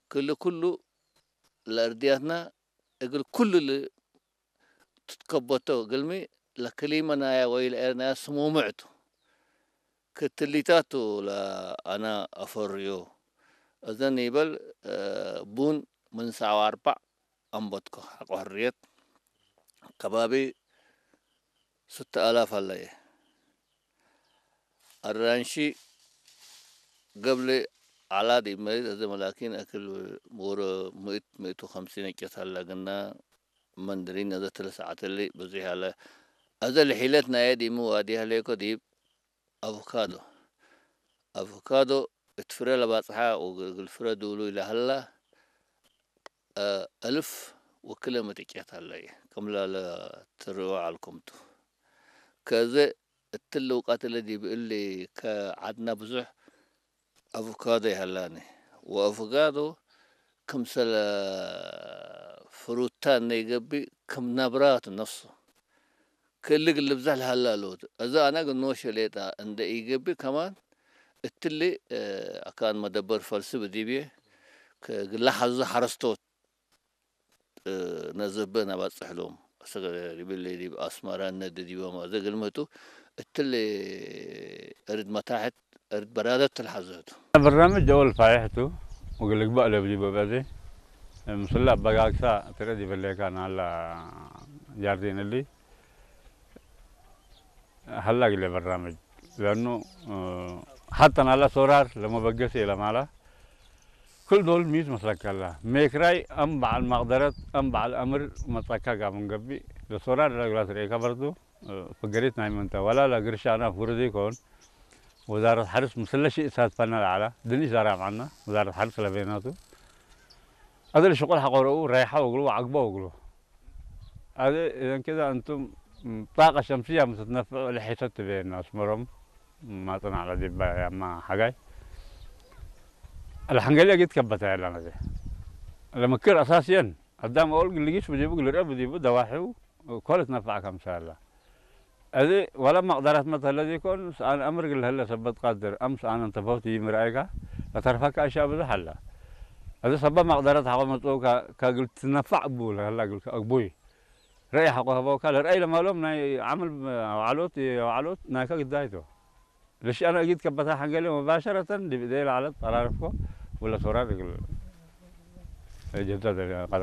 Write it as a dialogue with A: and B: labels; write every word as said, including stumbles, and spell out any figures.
A: كل كله الأردياتنا يقول كل اللي تتكبتو قلمي لكليمنا يا ويل أنا سمومعتو كتليتاتو لا أنا أفريو أذن يبل آه بون من ساعة أربع أمبتكو حريت كبابي ستة آلاف الله الرانشي قبل على دي مريض هذا ملاكين أكل مور مئة مئة وخمسين كيس هلا قلنا مندرين هذا ثلاث ساعات اللي بزي هلا هذا اللي حيلتنا يدي مو هذه هليكو دي أفوكادو أفوكادو اتفرى لباطحة والفرى دولو إلى هلا آه ألف وكلمة كيس هلا كملا لا تروع على الكمتو كذا التلو قاتل دي بيقول لي كعدنا بزح أفوكادو هلاني وأفوكادو كم سلا فروتان نيجبي كم نبرات نفسه كل اللي بزحل هلالود إذا أنا قلناش ليتا عند يجبي كمان التلي أكان مدبر فلسفة دي بيه كلحظة حرستوت نزبنا بس حلوم أسرع يبلي دي بأسمران ند دي وما ذا قلمته التلي أرد متاحت أرد برادة الحزات
B: برنامج جول فايحته وقال لك بقى لي ببادي مسلا بقاك سا تردي بالله كان على جاردين اللي هلا قال برنامج لأنه حتى على سورار لما بقيت إلى ماله كل دول ميز مسلك الله ميكراي أم بعد المقدرات أم بعد الأمر مسلكها قام قبي لسورار لا قلت ريكا برضو فقريت نايم أنت ولا لا قرش أنا فردي يكون وزارة حرس مسلا شيء سات فنا على دني زارع معنا وزارة حرس لبيناته هذا الشغل حقوره رايحة وقلوا عقبه وقلوا هذا إذا كذا أنتم طاقة شمسية متتنفع لحيث بين الناس مرم ما تنع على دي ما حاجة الحنجلية قد كبتها لنا دي لما كر أساسيا قدام أقول اللي جيش بجيبه اللي رأب بجيبه دواحي وكل تنفع كم شاء هذه ولا ما قدرت مثلا الذي يكون أنا أمر قل هلا سبت قادر أمس أنا انتبهت يجي رأيك فترفك أشياء بذا هلا هذا سبب ما قدرت حق مطلوب ك كقلت تنفع بول هلا قلت أبوي رأي حقه أبوك هلا رأي لما لهم ناي عمل علوت علوت نايك قدايته ليش أنا أجيت كبتها حنقلي مباشرة دي بديل على تعرفه ولا صورة يقول جدة